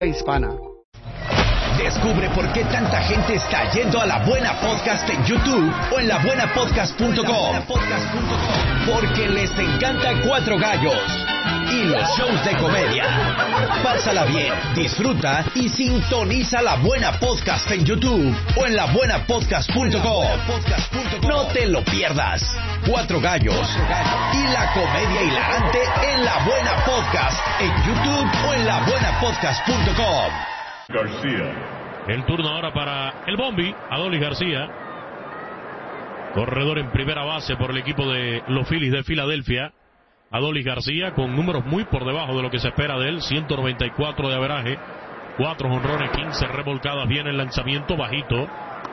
hispana. Descubre por qué tanta gente está yendo a La Buena Podcast en YouTube o en labuenapodcast.com. Porque les encanta Cuatro Gallos y los shows de comedia. Pásala bien, disfruta y sintoniza La Buena Podcast en YouTube o en labuenapodcast.com. No te lo pierdas. Cuatro Gallos y la comedia hilarante en La Buena Podcast en YouTube o en labuenapodcast.com. García. El turno ahora para el Bombi, Adolis García. Corredor en primera base por el equipo de los Phillies de Filadelfia. Adolis García con números muy por debajo de lo que se espera de él. 194 de averaje, 4 jonrones, 15 revolcadas. Viene el lanzamiento bajito.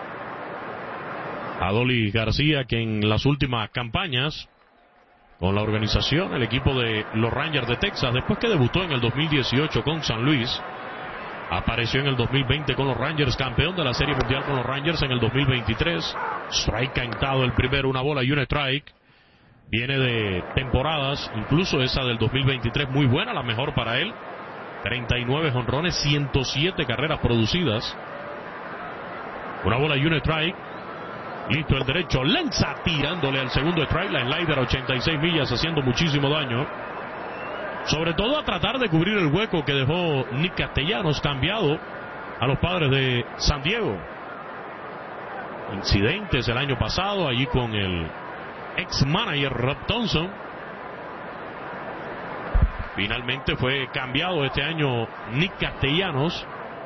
Adolis García, que en las últimas campañas con la organización, el equipo de los Rangers de Texas, después que debutó en el 2018 con San Luis, apareció en el 2020 con los Rangers, campeón de la Serie Mundial con los Rangers en el 2023. Strike cantado el primero, una bola y un strike. Viene de temporadas, incluso esa del 2023, muy buena, la mejor para él. 39 jonrones, 107 carreras producidas. Una bola y un strike. Listo el derecho, lanza tirándole al segundo strike. La slider a 86 millas, haciendo muchísimo daño. Sobre todo a tratar de cubrir el hueco que dejó Nick Castellanos, cambiado a los Padres de San Diego. Incidentes el año pasado allí con el ex-manager Rob Thompson. Finalmente fue cambiado este año Nick Castellanos.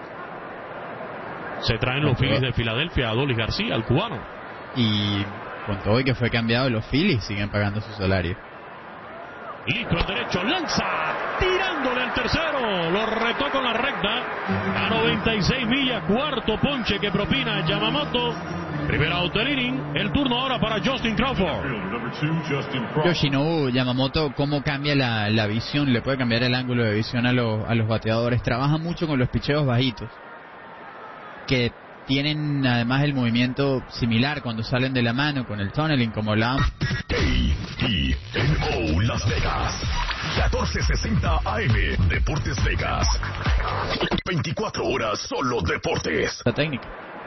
Se traen los Phillies de Filadelfia a Adolis García, el cubano. Y con todo y que fue cambiado, los Phillies siguen pagando su salario. Listo el derecho, lanza tirándole al tercero, lo retó con la recta a 96 millas, cuarto ponche que propina Yamamoto. Primera out del inning. El turno ahora para Justin Crawford. Yoshinobu Yamamoto, cómo cambia la visión, le puede cambiar el ángulo de visión a los bateadores. Trabaja mucho con los picheos bajitos, que tienen además el movimiento similar cuando salen de la mano con el tunneling, como la KENO Las Vegas 1460 AM Deportes Vegas. 24 horas solo deportes. la técnica.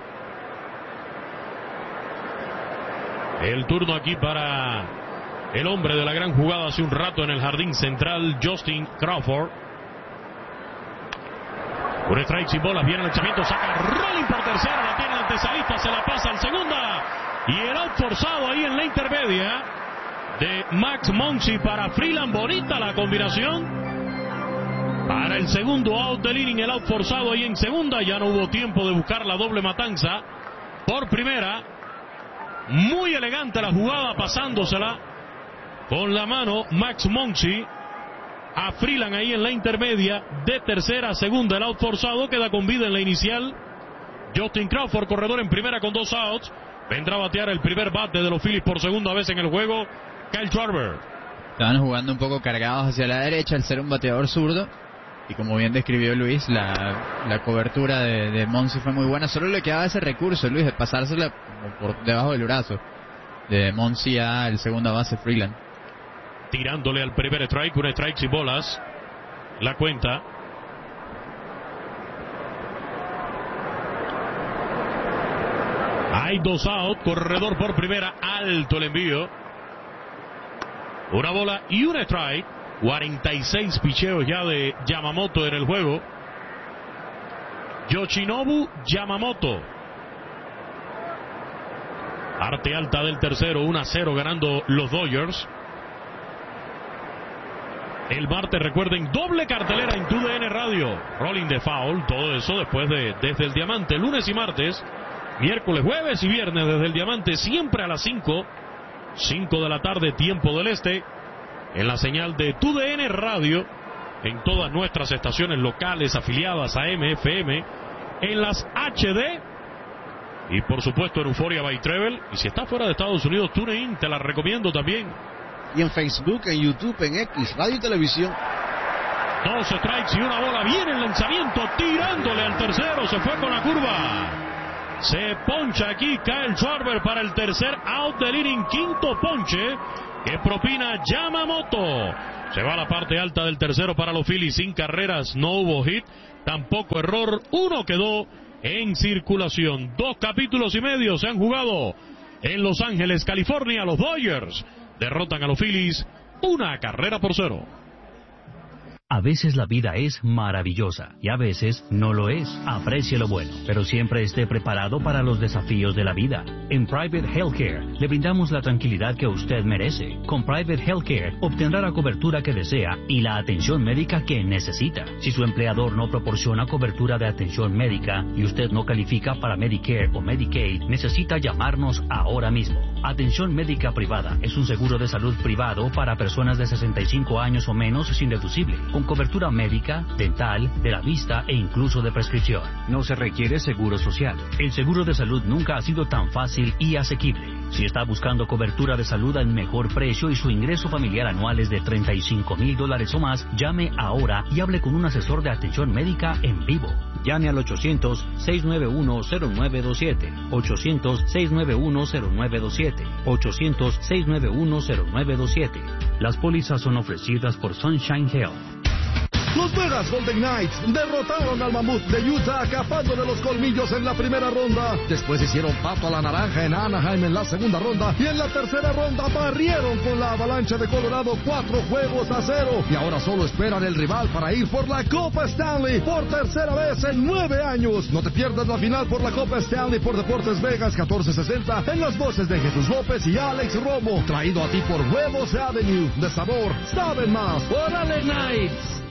El turno aquí para el hombre de la gran jugada hace un rato en el jardín central, Justin Crawford. Un strike sin bolas, viene el lanzamiento, saca rolling por tercera, la tiene el antesalista, se la pasa al segunda. Y el out forzado ahí en la intermedia de Max Muncy para Freeland. Bonita la combinación. Para el segundo out del inning, el out forzado ahí en segunda. Ya no hubo tiempo de buscar la doble matanza por primera. Muy elegante la jugada, pasándosela con la mano Max Muncy a Freeland ahí en la intermedia, de tercera a segunda. El out forzado queda con vida en la inicial. Justin Crawford, corredor en primera con 2 outs. Vendrá a batear el primer bate de los Phillies por segunda vez en el juego, Kyle Schwarber. Estaban jugando un poco cargados hacia la derecha al ser un bateador zurdo. Y como bien describió Luis, la cobertura de Muncy fue muy buena. Solo le quedaba ese recurso, Luis, de pasársela por debajo del brazo de Muncy al segunda base Freeland. Tirándole al primer strike, un strike sin bolas. La cuenta. Hay 2 out, corredor por primera, alto el envío. Una bola y un strike. 46 picheos ya de Yamamoto en el juego. Yoshinobu Yamamoto. Parte alta del tercero, 1-0 ganando los Dodgers. El martes, recuerden, doble cartelera en TUDN Radio. Rolling de foul, todo eso después de Desde el Diamante, lunes y martes. Miércoles, jueves y viernes desde el Diamante, siempre a las 5 de la tarde, tiempo del este. En la señal de TUDN Radio, en todas nuestras estaciones locales afiliadas a MFM, en las HD y por supuesto en Euphoria by Travel. Y si estás fuera de Estados Unidos, TuneIn, te la recomiendo también. Y en Facebook, en YouTube, en X, Radio y Televisión. 2 strikes y una bola. Viene el lanzamiento, tirándole al tercero, se fue con la curva. Se poncha aquí Kyle Schwarber para el tercer out del inning, quinto ponche que propina Yamamoto. Se va a la parte alta del tercero para los Phillies, sin carreras, no hubo hit. tampoco error, 1 quedó en circulación. 2 capítulos y medio se han jugado en Los Ángeles, California. Los Dodgers derrotan a los Phillies 1-0. A veces la vida es maravillosa y a veces no lo es. Aprecie lo bueno, pero siempre esté preparado para los desafíos de la vida. En Private Healthcare le brindamos la tranquilidad que usted merece. Con Private Healthcare obtendrá la cobertura que desea y la atención médica que necesita. Si su empleador no proporciona cobertura de atención médica y usted no califica para Medicare o Medicaid, necesita llamarnos ahora mismo. Atención médica privada es un seguro de salud privado para personas de 65 años o menos sin deducible, con cobertura médica, dental, de la vista e incluso de prescripción. No se requiere seguro social. El seguro de salud nunca ha sido tan fácil y asequible. Si está buscando cobertura de salud al mejor precio y su ingreso familiar anual es de $35,000 o más, llame ahora y hable con un asesor de atención médica en vivo. Llame al 800-691-0927, 800-691-0927, 800-691-0927. Las pólizas son ofrecidas por Sunshine Health. Los Vegas Golden Knights derrotaron al Mamut de Utah acapándole los colmillos en la primera ronda. Después hicieron pato a la naranja en Anaheim en la segunda ronda. Y en la tercera ronda barrieron con la Avalancha de Colorado 4-0. Y ahora solo esperan el rival para ir por la Copa Stanley por tercera vez en 9 años. No te pierdas la final por la Copa Stanley por Deportes Vegas 1460 en las voces de Jesús López y Alex Romo. Traído a ti por Huevos Avenue. De sabor, saben más. ¡Órale, Knights!